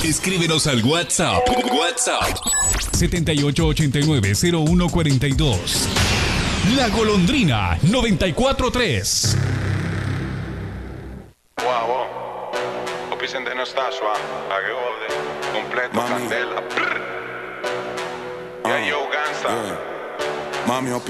Escríbenos al WhatsApp. 7889-0142. La Golondrina 943. Wow. Vicente no está suave, a que gode, completo, Mami. candela. Y yo, gangsta. Mami,